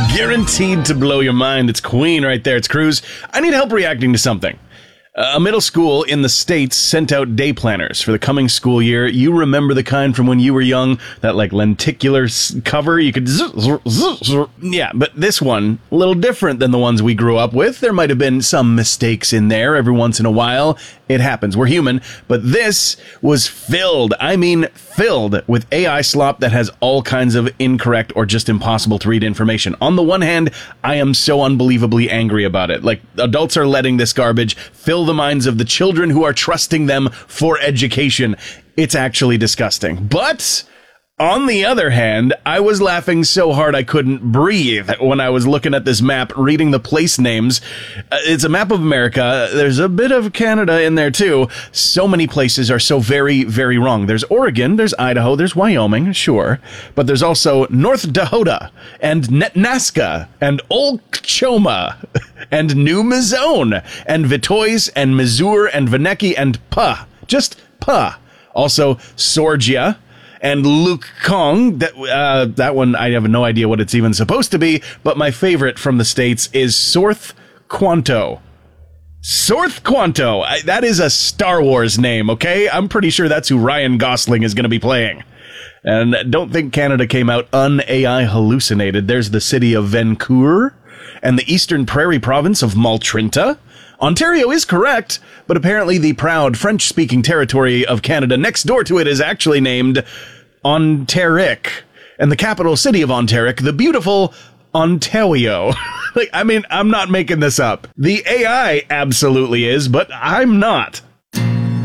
Guaranteed to blow your mind. It's Queen right there. It's Cruz. I need help reacting to something. A middle school in the States sent out day planners for the coming school year. You remember the kind from when you were young, that like lenticular cover you could yeah, but this one, a little different than the ones we grew up with. There might have been some mistakes in there every once in a while. It happens. We're human. But this was filled with AI slop that has all kinds of incorrect or just impossible to read information. On the one hand, I am so unbelievably angry about it. Like, adults are letting this garbage fill the minds of the children who are trusting them for education. It's actually disgusting. But on the other hand, I was laughing so hard I couldn't breathe when I was looking at this map, reading the place names. It's a map of America. There's a bit of Canada in there too. So many places are so very, very wrong. There's Oregon, there's Idaho, there's Wyoming, sure. But there's also North Dakota and Nebraska and Oklahoma and New Mazone and Vitoise and Missouri and Veneki and just Also, Sorgia and Luke Kong. That one, I have no idea what it's even supposed to be, but my favorite from the States is Sorth Quanto. Sorth Quanto. That is a Star Wars name, okay? I'm pretty sure that's who Ryan Gosling is going to be playing. And don't think Canada came out un-AI hallucinated. There's the city of Vancouver and the Eastern Prairie province of Maltrinta. Ontario is correct, but apparently the proud French-speaking territory of Canada next door to it is actually named Ontaric, and the capital city of Ontaric, the beautiful Ontario. I'm not making this up. The AI absolutely is, but I'm not.